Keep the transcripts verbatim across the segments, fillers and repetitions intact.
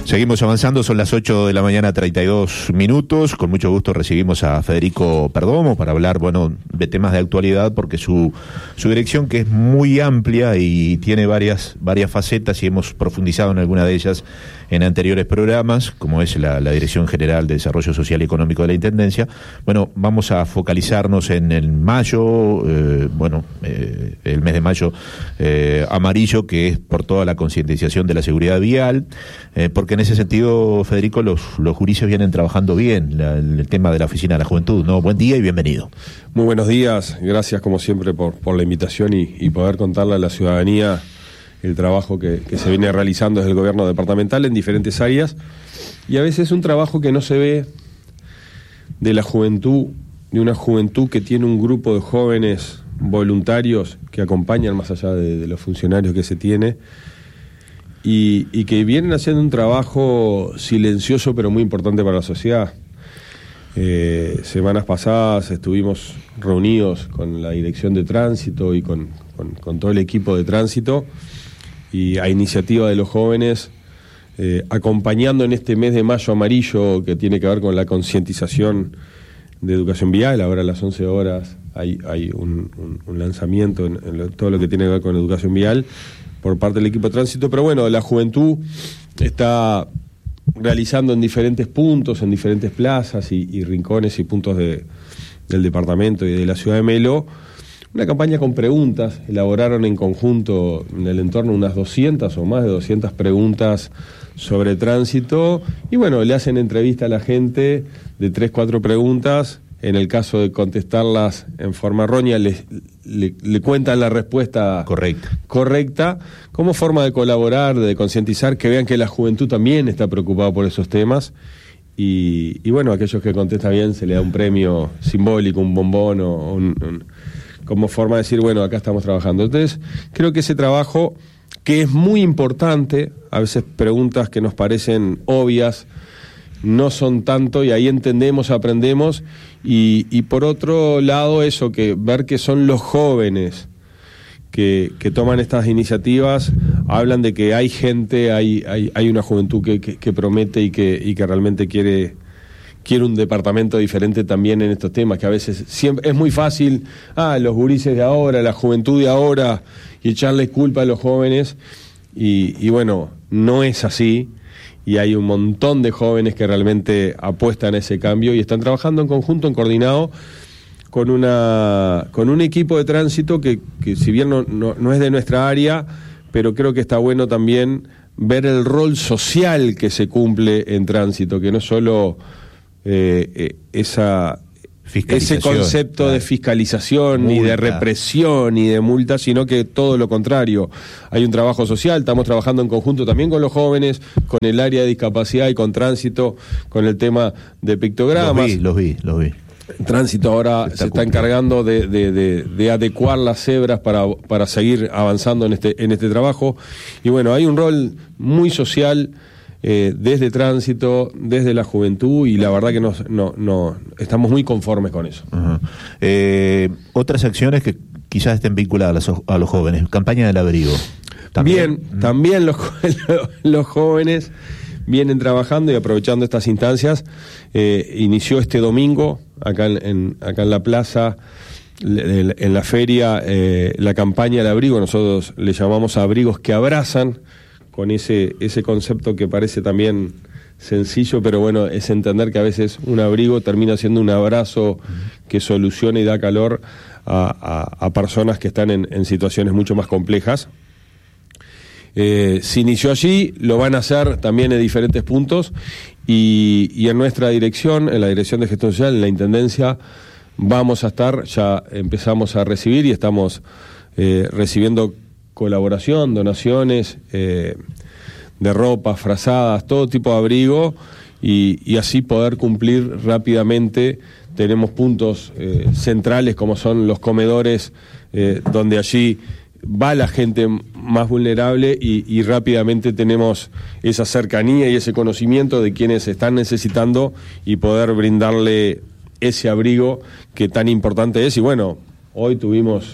Seguimos avanzando, son las ocho de la mañana, treinta y dos minutos. Con mucho gusto recibimos a Federico Perdomo para hablar, bueno, de temas de actualidad, porque su, su dirección, que es muy amplia y tiene varias, varias facetas, y hemos profundizado en alguna de ellas en anteriores programas, como es la, la Dirección General de Desarrollo Social y Económico de la Intendencia. Bueno, vamos a focalizarnos en el mayo, eh, bueno, eh, el mes de mayo eh, amarillo, que es por toda la concientización de la seguridad vial, eh, porque en ese sentido, Federico, los, los jurises vienen trabajando bien la, el tema de la Oficina de la Juventud, ¿no? Buen día y bienvenido. Muy buenos días, gracias como siempre por, por la invitación y, y poder contarle a la ciudadanía el trabajo que, que se viene realizando desde el gobierno departamental en diferentes áreas, y a veces es un trabajo que no se ve de la juventud, de una juventud que tiene un grupo de jóvenes voluntarios que acompañan más allá de, de los funcionarios que se tiene, y, y que vienen haciendo un trabajo silencioso pero muy importante para la sociedad. Eh, semanas pasadas estuvimos reunidos con la Dirección de Tránsito y con, con, con todo el equipo de tránsito, y a iniciativa de los jóvenes, eh, acompañando en este mes de mayo amarillo que tiene que ver con la concientización de educación vial. Ahora a las once horas hay, hay un, un, un lanzamiento en, en lo, todo lo que tiene que ver con educación vial por parte del equipo de tránsito, pero bueno, la juventud está realizando en diferentes puntos, en diferentes plazas y, y rincones y puntos de, del departamento y de la ciudad de Melo, una campaña con preguntas. Elaboraron en conjunto en el entorno unas doscientas o más de doscientas preguntas sobre tránsito, y bueno, le hacen entrevista a la gente de tres, cuatro preguntas. En el caso de contestarlas en forma errónea, le, le, le cuentan la respuesta correcta. correcta, como forma de colaborar, de concientizar, que vean que la juventud también está preocupada por esos temas. Y, y bueno, a aquellos que contestan bien se le da un premio simbólico, un bombón, o un, un, como forma de decir, bueno, acá estamos trabajando. Entonces, creo que ese trabajo, que es muy importante, a veces preguntas que nos parecen obvias, no son tanto, y ahí entendemos, aprendemos, y, y por otro lado eso, que ver que son los jóvenes que, que toman estas iniciativas, hablan de que hay gente, hay, hay, hay una juventud que, que, que promete y que, y que realmente quiere, quiere un departamento diferente también en estos temas, que a veces siempre es muy fácil, ah, los gurises de ahora, la juventud de ahora, y echarles culpa a los jóvenes, y, y bueno, no es así. Y hay un montón de jóvenes que realmente apuestan a ese cambio y están trabajando en conjunto, en coordinado, con una con un equipo de tránsito que, que si bien no, no, no es de nuestra área, pero creo que está bueno también ver el rol social que se cumple en tránsito, que no es solo eh, eh, esa... ese concepto, claro, de fiscalización, multa, ni de represión, ni de multa, sino que todo lo contrario. Hay un trabajo social, estamos trabajando en conjunto también con los jóvenes, con el área de discapacidad y con tránsito, con el tema de pictogramas. Los vi, los vi, los vi. Tránsito ahora está se está encargando de, de, de, de adecuar las cebras para, para seguir avanzando en este, en este trabajo. Y bueno, hay un rol muy social, Eh, desde tránsito, desde la juventud, y la verdad que nos, no, no, estamos muy conformes con eso. Uh-huh. Eh, otras acciones que quizás estén vinculadas a los jóvenes, campaña del abrigo. También, uh-huh. también los, los jóvenes vienen trabajando y aprovechando estas instancias. Eh, inició este domingo, acá en, en, acá en la plaza, en la feria, eh, la campaña del abrigo. Nosotros le llamamos abrigos que abrazan, con ese, ese concepto que parece también sencillo, pero bueno, es entender que a veces un abrigo termina siendo un abrazo que soluciona y da calor a, a, a personas que están en, en situaciones mucho más complejas. Eh, se inició allí, lo van a hacer también en diferentes puntos, y, y en nuestra dirección, en la Dirección de Gestión Social, en la Intendencia, vamos a estar, ya empezamos a recibir y estamos eh, recibiendo colaboración, donaciones eh, de ropa, frazadas, todo tipo de abrigo, y, y así poder cumplir rápidamente. Tenemos puntos eh, centrales como son los comedores, eh, donde allí va la gente más vulnerable, y, y rápidamente tenemos esa cercanía y ese conocimiento de quienes están necesitando, y poder brindarle ese abrigo que tan importante es. Y bueno, hoy tuvimos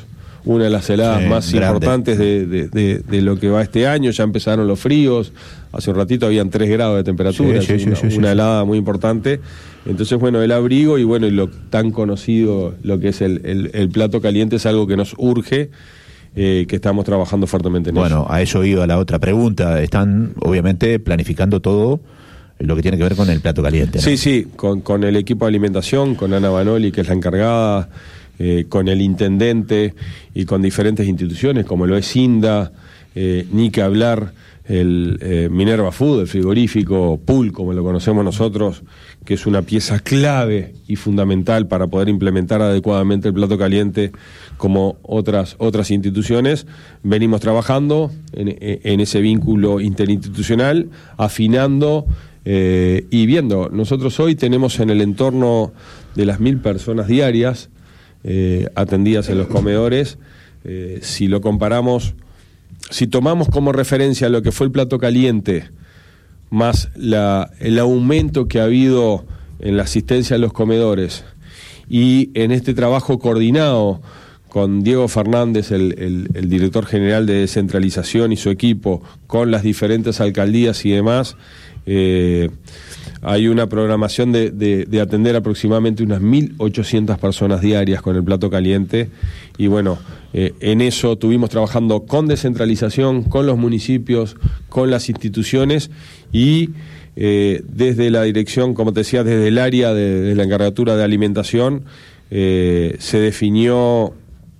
una de las heladas sí, más grande. importantes de, de, de, de lo que va este año. Ya empezaron los fríos, hace un ratito habían tres grados de temperatura, sí, sí, una, sí, sí, una sí, helada sí. muy importante. Entonces, bueno, el abrigo y bueno, y lo tan conocido, lo que es el, el, el plato caliente, es algo que nos urge, eh, que estamos trabajando fuertemente en bueno, eso. Bueno, a eso iba la otra pregunta. Están, obviamente, planificando todo lo que tiene que ver con el plato caliente, ¿no? Sí, sí, con, con el equipo de alimentación, con Ana Banoli, que es la encargada, eh, con el intendente y con diferentes instituciones, como lo es INDA, eh, ni que hablar, el eh, Minerva Food, el frigorífico Pool, como lo conocemos nosotros, que es una pieza clave y fundamental para poder implementar adecuadamente el plato caliente, como otras otras instituciones. Venimos trabajando en, en ese vínculo interinstitucional, afinando eh, y viendo. Nosotros hoy tenemos en el entorno de las mil personas diarias eh, atendidas en los comedores. Eh, si lo comparamos, si tomamos como referencia lo que fue el plato caliente, más la, el aumento que ha habido en la asistencia a los comedores, y en este trabajo coordinado con Diego Fernández, el, el, el director general de descentralización, y su equipo, con las diferentes alcaldías y demás, eh, hay una programación de, de, de atender aproximadamente unas mil ochocientas personas diarias con el plato caliente. Y bueno, eh, en eso estuvimos trabajando con descentralización, con los municipios, con las instituciones, y eh, desde la dirección, como te decía, desde el área de, de la encargatura de alimentación, eh, se definió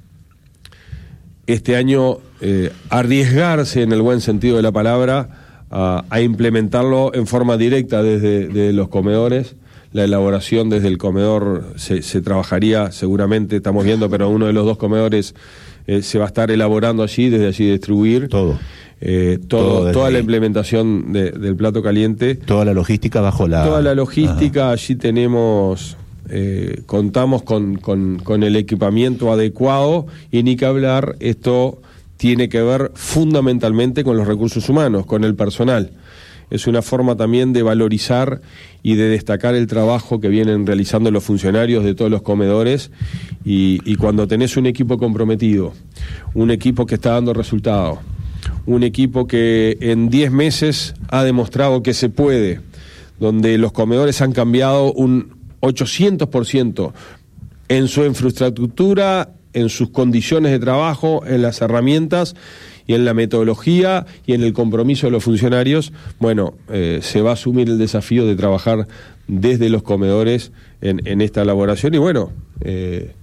este año eh, arriesgarse, en el buen sentido de la palabra, a, a implementarlo en forma directa desde, desde los comedores. La elaboración desde el comedor se, se trabajaría seguramente, estamos viendo, pero uno de los dos comedores eh, se va a estar elaborando allí, desde allí distribuir. Todo. Eh, todo, todo toda la implementación de, del plato caliente. Toda la logística bajo la... Toda la logística, ajá. Allí tenemos... Eh, contamos con, con, con el equipamiento adecuado, y ni que hablar, esto tiene que ver fundamentalmente con los recursos humanos, con el personal. Es una forma también de valorizar y de destacar el trabajo que vienen realizando los funcionarios de todos los comedores, y, y cuando tenés un equipo comprometido, un equipo que está dando resultados, un equipo que en diez meses ha demostrado que se puede, donde los comedores han cambiado un ochocientos por ciento en su infraestructura, en sus condiciones de trabajo, en las herramientas y en la metodología y en el compromiso de los funcionarios. Bueno, eh, se va a asumir el desafío de trabajar desde los comedores en, en esta elaboración, y bueno, eh,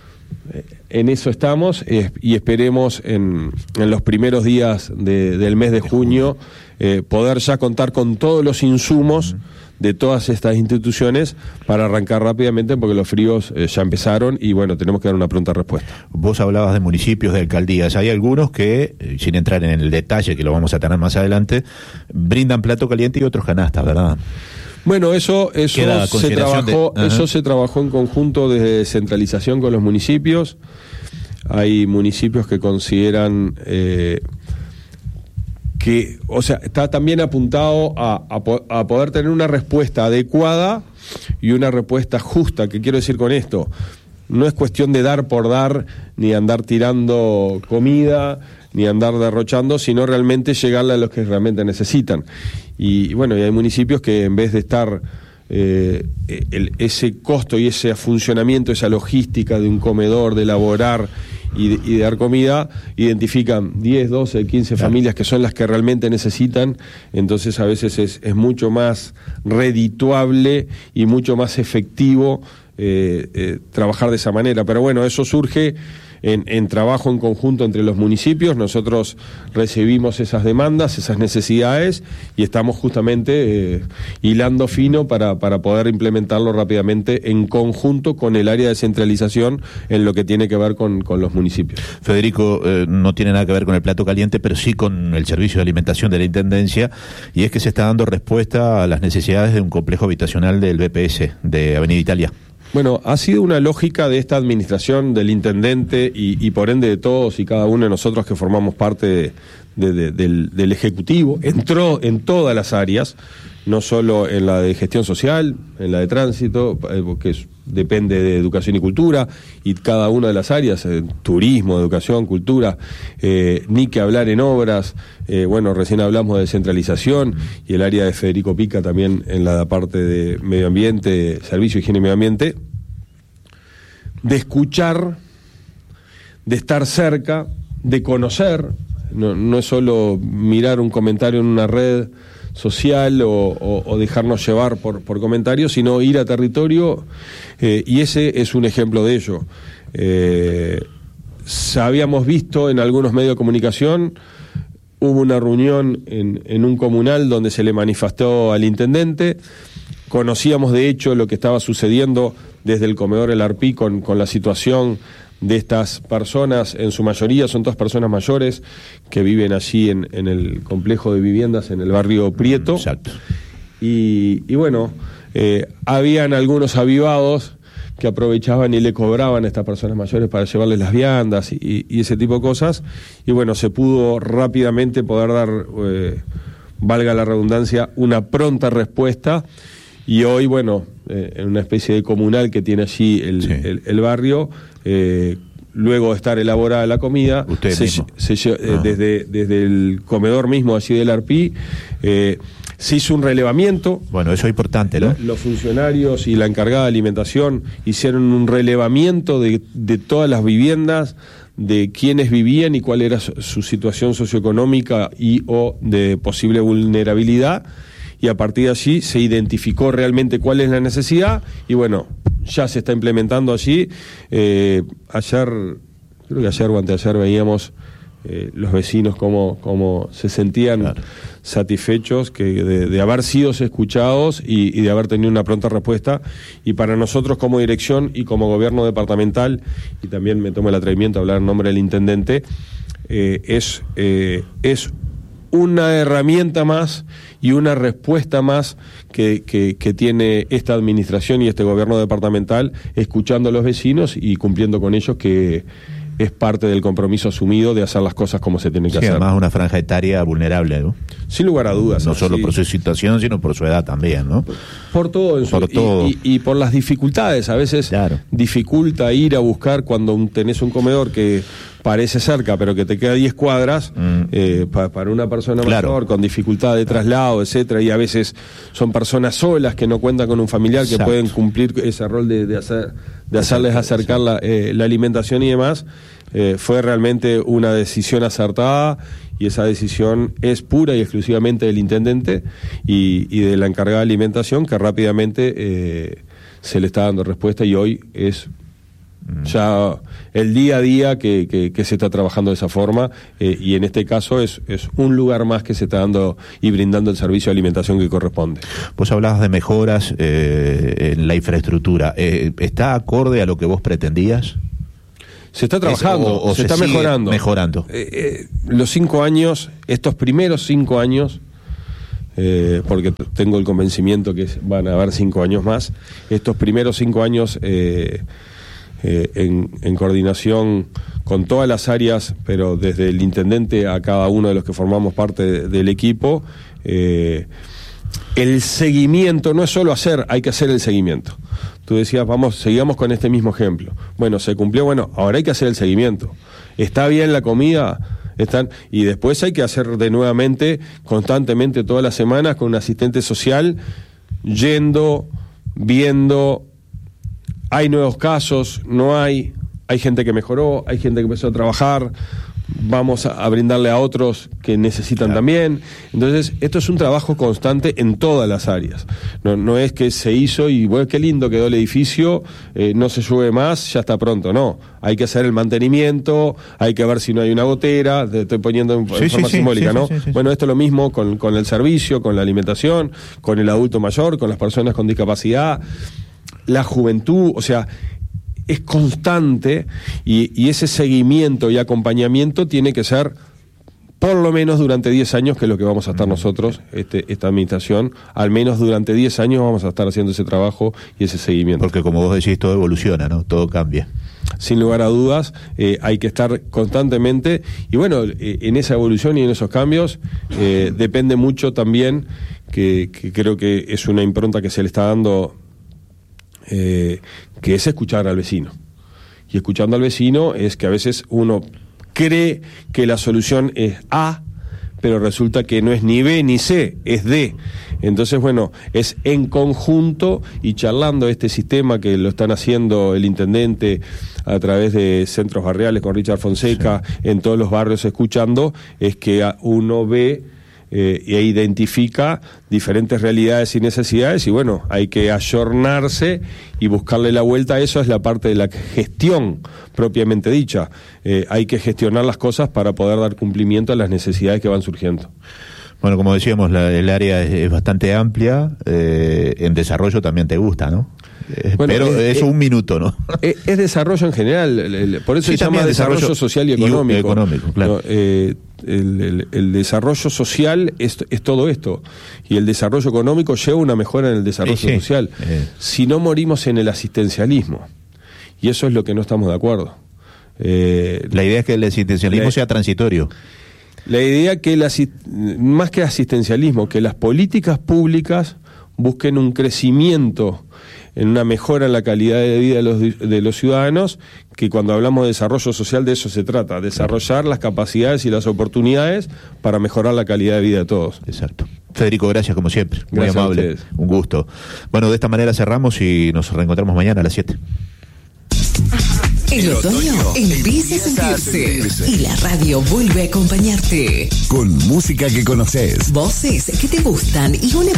en eso estamos, eh, y esperemos en, en los primeros días de, del mes de junio eh, poder ya contar con todos los insumos de todas estas instituciones para arrancar rápidamente, porque los fríos eh, ya empezaron, y bueno, tenemos que dar una pronta respuesta. Vos hablabas de municipios, de alcaldías. Hay algunos que, eh, sin entrar en el detalle, que lo vamos a tener más adelante, brindan plato caliente y otros canastas, ¿verdad? Bueno, eso eso se trabajó, de... eso se trabajó en conjunto desde descentralización con los municipios. Hay municipios que consideran eh, que, o sea, está también apuntado a, a, a poder tener una respuesta adecuada y una respuesta justa. ¿Qué quiero decir con esto? No es cuestión de dar por dar, ni andar tirando comida, ni andar derrochando, sino realmente llegarle a los que realmente necesitan. Y, y bueno, y hay municipios que, en vez de estar eh, el, ese costo y ese funcionamiento, esa logística de un comedor, de elaborar y de, y de dar comida, identifican diez, doce, quince claro. familias que son las que realmente necesitan. Entonces a veces es, es mucho más redituable y mucho más efectivo eh, eh, trabajar de esa manera. Pero bueno, eso surge En, en trabajo en conjunto entre los municipios. Nosotros recibimos esas demandas, esas necesidades, y estamos justamente eh, hilando fino para, para poder implementarlo rápidamente en conjunto con el área de centralización en lo que tiene que ver con, con los municipios. Federico, eh, no tiene nada que ver con el plato caliente, pero sí con el servicio de alimentación de la Intendencia, y es que se está dando respuesta a las necesidades de un complejo habitacional del B P S de Avenida Italia. Bueno, ha sido una lógica de esta administración, del intendente y, y por ende de todos y cada uno de nosotros que formamos parte de, de, de, del, del Ejecutivo, entró en todas las áreas, no solo en la de gestión social, en la de tránsito, que es, depende de educación y cultura, y cada una de las áreas, eh, turismo, educación, cultura, eh, ni que hablar en obras, eh, bueno, recién hablamos de descentralización, y el área de Federico Pica también en la parte de medio ambiente, servicio, higiene y medio ambiente, de escuchar, de estar cerca, de conocer, no, no es solo mirar un comentario en una red social o, o, o dejarnos llevar por, por comentarios, sino ir a territorio, eh, y ese es un ejemplo de ello. Eh, habíamos visto en algunos medios de comunicación, hubo una reunión en, en un comunal donde se le manifestó al intendente, conocíamos de hecho lo que estaba sucediendo desde el comedor El Arpí con, con la situación de estas personas, en su mayoría son todas personas mayores que viven allí en, en el complejo de viviendas en el barrio Prieto. Exacto. Y, y bueno, eh, habían algunos avivados que aprovechaban y le cobraban a estas personas mayores para llevarles las viandas y, y ese tipo de cosas. Y bueno, se pudo rápidamente poder dar, eh, valga la redundancia, una pronta respuesta. Y hoy, bueno, eh, en una especie de comunal que tiene allí el, sí. el, el barrio, eh, luego de estar elaborada la comida, se, se, eh, ah. desde, desde el comedor mismo allí del Arpí, eh, se hizo un relevamiento. Bueno, eso es importante, ¿no? Los funcionarios y la encargada de alimentación hicieron un relevamiento de, de todas las viviendas, de quiénes vivían y cuál era su, su situación socioeconómica y o de posible vulnerabilidad. Y a partir de allí se identificó realmente cuál es la necesidad y bueno, ya se está implementando allí. Eh, ayer, creo que ayer o anteayer veíamos eh, los vecinos cómo, cómo se sentían claro. satisfechos que de, de haber sido escuchados y, y de haber tenido una pronta respuesta. Y para nosotros como dirección y como gobierno departamental, y también me tomo el atrevimiento de hablar en nombre del intendente, eh, es, eh, es una herramienta más y una respuesta más que, que, que tiene esta administración y este gobierno departamental, escuchando a los vecinos y cumpliendo con ellos, que es parte del compromiso asumido de hacer las cosas como se tienen que sí, hacer. Además una franja etaria vulnerable, ¿no? Sin lugar a dudas. No solo sí. por su situación, sino por su edad también, ¿no? Por todo. En su, por todo. Y, y, y por las dificultades. A veces claro. dificulta ir a buscar cuando un, tenés un comedor que parece cerca, pero que te queda diez cuadras, mm. eh, pa, para una persona claro. mayor, con dificultad de traslado, etcétera, y a veces son personas solas que no cuentan con un familiar Exacto. que pueden cumplir ese rol de, de, hacer, de hacerles acercar la, eh, la alimentación y demás. Eh, fue realmente una decisión acertada y esa decisión es pura y exclusivamente del intendente y, y de la encargada de alimentación, que rápidamente eh, se le está dando respuesta y hoy es ya el día a día que, que, que se está trabajando de esa forma eh, y en este caso es, es un lugar más que se está dando y brindando el servicio de alimentación que corresponde. Vos hablabas de mejoras eh, en la infraestructura. Eh, ¿Está acorde a lo que vos pretendías? Se está trabajando, es, o, o se, se está mejorando. mejorando. Eh, eh, los cinco años, estos primeros cinco años, eh, porque tengo el convencimiento que van a haber cinco años más, estos primeros cinco años eh, eh, en, en coordinación con todas las áreas, pero desde el intendente a cada uno de los que formamos parte de, del equipo, eh, el seguimiento no es solo hacer, hay que hacer el seguimiento. Tú decías, vamos, seguimos con este mismo ejemplo. Bueno, se cumplió, bueno, ahora hay que hacer el seguimiento. ¿Está bien la comida? Están, y después hay que hacer de nuevamente, constantemente, todas las semanas, con un asistente social, yendo, viendo, hay nuevos casos, no hay, hay gente que mejoró, hay gente que empezó a trabajar, vamos a, a brindarle a otros que necesitan claro. también. Entonces, esto es un trabajo constante en todas las áreas. No, no es que se hizo y, bueno, qué lindo quedó el edificio, eh, no se llueve más, ya está pronto. No, hay que hacer el mantenimiento, hay que ver si no hay una gotera, te estoy poniendo en, sí, en forma sí, simbólica, sí, ¿no? Sí, sí, sí, bueno, esto es lo mismo con, con el servicio, con la alimentación, con el adulto mayor, con las personas con discapacidad, la juventud, o sea, es constante y, y ese seguimiento y acompañamiento tiene que ser por lo menos durante diez años, que es lo que vamos a estar nosotros, este, esta administración, al menos durante diez años vamos a estar haciendo ese trabajo y ese seguimiento. Porque como vos decís, todo evoluciona, ¿no? Todo cambia. sin lugar a dudas, eh, hay que estar constantemente, y bueno, eh, en esa evolución y en esos cambios eh, depende mucho también, que, que creo que es una impronta que se le está dando, eh, que es escuchar al vecino. Y escuchando al vecino es que a veces uno cree que la solución es A, pero resulta que no es ni B ni C, es D. Entonces, bueno, es en conjunto y charlando este sistema que lo están haciendo el intendente a través de centros barriales con Richard Fonseca, sí, en todos los barrios escuchando, es que uno ve eh, e identifica diferentes realidades y necesidades, y bueno, hay que ayornarse y buscarle la vuelta a eso. Es la parte de la gestión propiamente dicha. Eh, hay que gestionar las cosas para poder dar cumplimiento a las necesidades que van surgiendo. Bueno, como decíamos, la, el área es, es bastante amplia, eh, en desarrollo también te gusta, ¿no? Eh, bueno, pero es, es un minuto, ¿no? Es, es desarrollo en general, el, el, por eso sí, se llama desarrollo, desarrollo social y económico. Y económico, claro. No, eh, el, el, el desarrollo social es, es todo esto, y el desarrollo económico lleva una mejora en el desarrollo sí, social. Eh. Si no morimos en el asistencialismo, y eso es lo que no estamos de acuerdo. Eh, la idea es que el asistencialismo la, sea transitorio. La idea que el más que asistencialismo, que las políticas públicas busquen un crecimiento, en una mejora en la calidad de vida de los, de los ciudadanos, que cuando hablamos de desarrollo social de eso se trata, desarrollar las capacidades y las oportunidades para mejorar la calidad de vida de todos. Exacto. Federico, gracias como siempre, muy gracias amable, un gusto. Bueno, de esta manera cerramos y nos reencontramos mañana a las siete. El otoño empieza a sentirse y la radio vuelve a acompañarte. Con música que conoces. Voces que te gustan y una